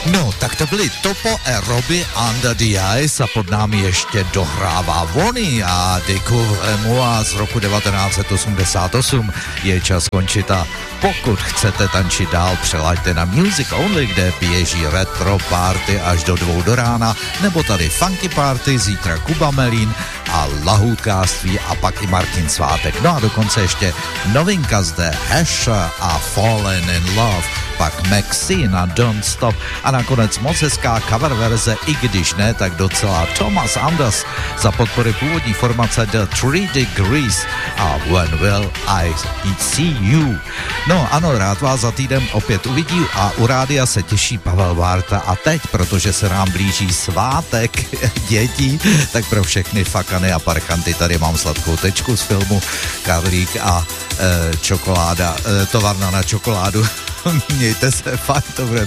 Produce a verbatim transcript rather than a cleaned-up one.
No, tak to byly Topo a Robbie Under the Ice a pod námi ještě dohrává Vony a Diku Moa z roku devatenáct set osmdesát osm. Je čas končit a pokud chcete tančit dál, přelaďte na Music Only, kde běží retro party až do dvou do rána, nebo tady funky party, zítra Kuba Melín a lahůdkářství a pak i Martin Svátek. No a dokonce ještě novinka zde Hesher a Fallen in Love, pak Maxine a Don't Stop a nakonec moc hezká cover verze, i když ne, tak docela Thomas Anders za podpory původní formace The Three Degrees a When Will I See You. No ano, rád vás za týden opět uvidí a u rádia se těší Pavel Várta a teď, protože se nám blíží svátek dětí, tak pro všechny fakany a parchanty tady mám sladkou tečku z filmu Karlík a e, čokoláda, e, továrna na čokoládu. Mějte se, fakt to bude